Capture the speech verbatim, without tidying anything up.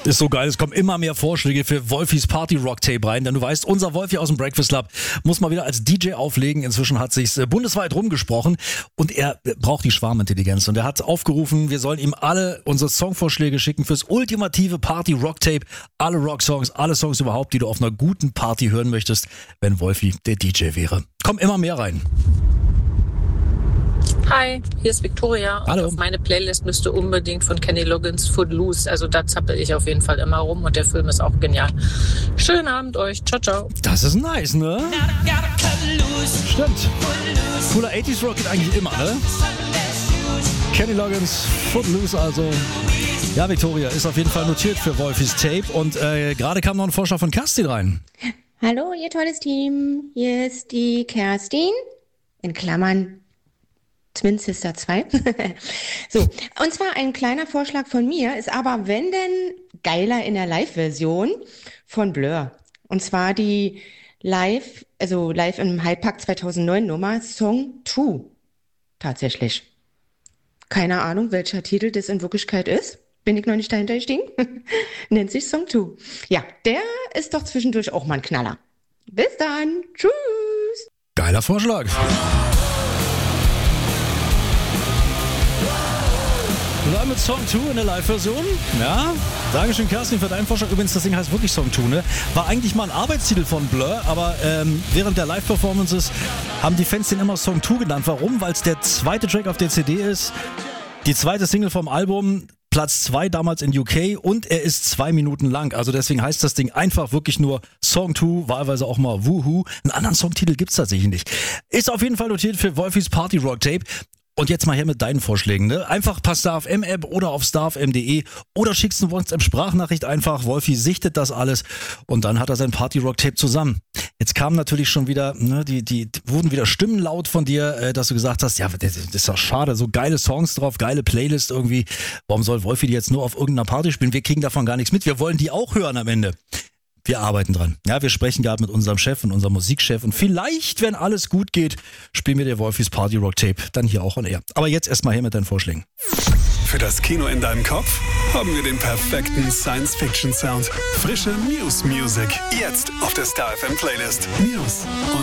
Ist so geil, es kommen immer mehr Vorschläge für Wolfis Party-Rock-Tape rein, denn du weißt, unser Wolfi aus dem Breakfast Club muss mal wieder als D J auflegen. Inzwischen hat sich's bundesweit rumgesprochen und er braucht die Schwarmintelligenz und er hat aufgerufen, wir sollen ihm alle unsere Songvorschläge schicken fürs ultimative Party-Rock-Tape. Alle Rock-Songs, alle Songs überhaupt, die du auf einer guten Party hören möchtest, wenn Wolfi der D J wäre. Kommen immer mehr rein. Hi, hier ist Victoria. Und Hallo. auf meine Playlist müsste unbedingt von Kenny Loggins Footloose. Also da zappel ich auf jeden Fall immer rum und der Film ist auch genial. Schönen Abend euch. Ciao, ciao. Das ist nice, ne? Stimmt. Cooler achtziger Rock geht eigentlich immer, ne? Kenny Loggins Footloose also. Ja, Victoria, ist auf jeden Fall notiert für Wolfis Tape und äh, gerade kam noch ein Vorschlag von Kerstin rein. Hallo, ihr tolles Team. Hier ist die Kerstin. In Klammern Twin Sister zwei. So, und zwar ein kleiner Vorschlag von mir, ist aber, wenn denn, geiler in der Live-Version von Blur. Und zwar die Live, also live im Hypepark zweitausendneun Nummer, Song zwei. Tatsächlich. Keine Ahnung, welcher Titel das in Wirklichkeit ist. Bin ich noch nicht dahinter gestiegen. Nennt sich Song zwei. Ja, der ist doch zwischendurch auch mal ein Knaller. Bis dann. Tschüss. Geiler Vorschlag. Wir waren mit Song zwei in der Live-Version. Ja, Dankeschön Kerstin für deinen Vorschlag. Übrigens, das Ding heißt wirklich Song zwei, ne? War eigentlich mal ein Arbeitstitel von Blur, aber ähm, während der Live-Performances haben die Fans den immer Song zwei genannt. Warum? Weil es der zweite Track auf der C D ist, die zweite Single vom Album, Platz zwei damals in U K und er ist zwei Minuten lang. Also deswegen heißt das Ding einfach wirklich nur Song zwei, wahlweise auch mal Woohoo. Einen anderen Songtitel gibt's tatsächlich nicht. Ist auf jeden Fall notiert für Wolfis Party Rock Tape. Und jetzt mal her mit deinen Vorschlägen, ne? Einfach per StarFM-App oder auf starfm punkt de oder schickst eine WhatsApp-Sprachnachricht einfach. Wolfi sichtet das alles und dann hat er sein Party-Rock-Tape zusammen. Jetzt kamen natürlich schon wieder, ne, die, die, die wurden wieder Stimmen laut von dir, äh, dass du gesagt hast, ja, das, das ist doch schade, so geile Songs drauf, geile Playlist irgendwie. Warum soll Wolfi die jetzt nur auf irgendeiner Party spielen? Wir kriegen davon gar nichts mit. Wir wollen die auch hören am Ende. Wir arbeiten dran. Ja, wir sprechen gerade mit unserem Chef und unserem Musikchef und vielleicht, wenn alles gut geht, spielen wir der Wolfis Party Rock Tape dann hier auch on air. Aber jetzt erstmal her mit deinen Vorschlägen. Für das Kino in deinem Kopf haben wir den perfekten Science-Fiction-Sound. Frische Muse Music. Jetzt auf der StarFM Playlist. Muse.